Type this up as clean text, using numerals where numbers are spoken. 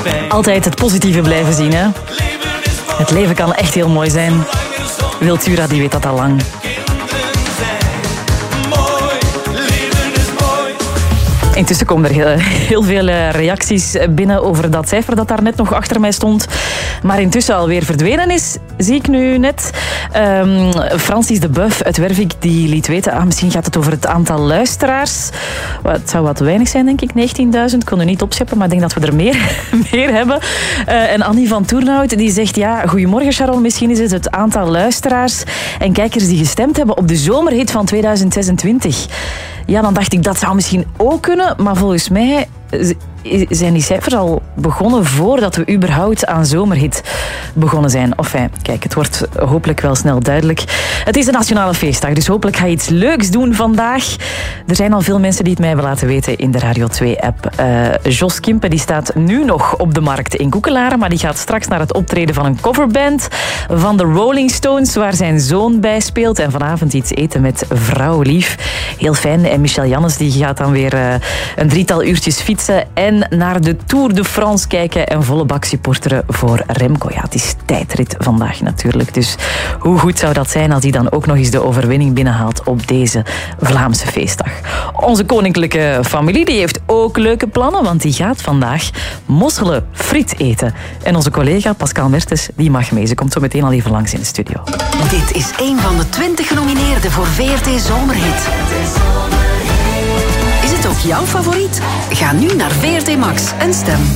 Altijd het positieve blijven zien, hè? Het leven kan echt heel mooi zijn. Wiltura, die weet dat al lang. Intussen komen er heel veel reacties binnen over dat cijfer dat daar net nog achter mij stond. Maar intussen alweer verdwenen is, zie ik nu net. Francis de Buff uit Wervik die liet weten, misschien gaat het over het aantal luisteraars. Het zou wat weinig zijn, denk ik, 19.000. Ik kon er niet opscheppen, maar ik denk dat we er meer hebben. En Annie van Toernout die zegt, ja, goedemorgen Sharon, misschien is het aantal luisteraars en kijkers die gestemd hebben op de zomerhit van 2026. Ja, dan dacht ik, dat zou misschien ook kunnen, maar volgens mij zijn die cijfers al begonnen voordat we überhaupt aan zomerhit begonnen zijn. Enfin, kijk, het wordt hopelijk wel snel duidelijk. Het is een nationale feestdag, dus hopelijk ga je iets leuks doen vandaag. Er zijn al veel mensen die het mij hebben laten weten in de Radio 2-app. Jos Kimpe die staat nu nog op de markt in Koekelaren, maar die gaat straks naar het optreden van een coverband van de Rolling Stones, waar zijn zoon bij speelt. En vanavond iets eten met vrouwlief. Heel fijn. En Michel Jannes die gaat dan weer een 3-tal uurtjes fietsen en naar de Tour de France kijken en volle bak supporteren voor Remco. Ja, het is tijdrit vandaag natuurlijk. Dus hoe goed zou dat zijn als hij dan ook nog eens de overwinning binnenhaalt op deze Vlaamse feestdag. Onze koninklijke familie die heeft ook leuke plannen, want die gaat vandaag mosselen friet eten. En onze collega Pascal Mertens die mag mee. Ze komt zo meteen al even langs in de studio. Dit is een van de 20 genomineerden voor VRT Zomerhit. Is het ook jouw favoriet? Ga nu naar VRT Max en stem.